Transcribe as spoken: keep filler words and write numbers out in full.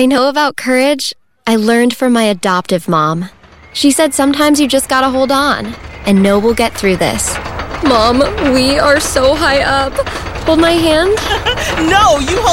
I know about courage, I learned from my adoptive mom. She said sometimes you just gotta hold on and know we'll get through this. Mom, we are so high up. Hold my hand. No, you hold